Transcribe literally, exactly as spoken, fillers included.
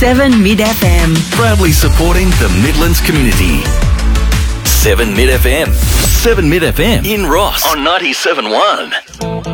seven Mid F M. Proudly supporting the Midlands community. seven Mid F M. seven Mid F M in Ross on ninety-seven point one.